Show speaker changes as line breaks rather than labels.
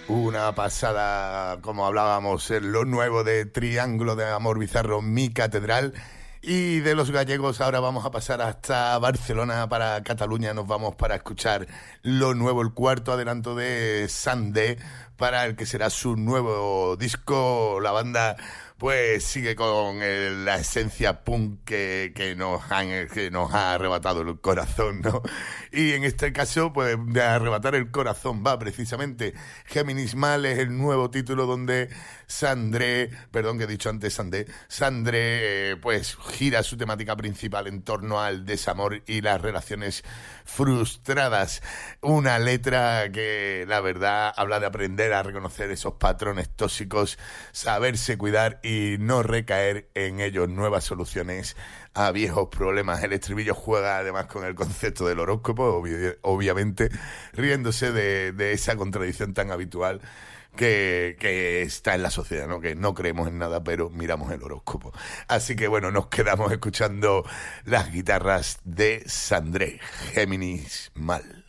Una pasada, como hablábamos, en lo nuevo de Triángulo de Amor Bizarro, Mi Catedral. Y de los gallegos ahora vamos a pasar hasta Barcelona, para Cataluña. Nos vamos para escuchar lo nuevo, el cuarto adelanto de Sandé, para el que será su nuevo disco. La banda pues sigue con la esencia punk que nos ha arrebatado el corazón, ¿no? Y en este caso, pues de arrebatar el corazón va precisamente Géminis Mal. Es el nuevo título donde Sandré, perdón que he dicho antes Sandré, pues gira su temática principal en torno al desamor y las relaciones frustradas. Una letra que, la verdad, habla de aprender a reconocer esos patrones tóxicos, saberse cuidar y no recaer en ellos. Nuevas soluciones a viejos problemas. El estribillo juega además con el concepto del horóscopo, obviamente, riéndose de esa contradicción tan habitual que está en la sociedad, ¿no? Que no creemos en nada, pero miramos el horóscopo. Así que bueno, nos quedamos escuchando las guitarras de Sandré, Géminis Mal.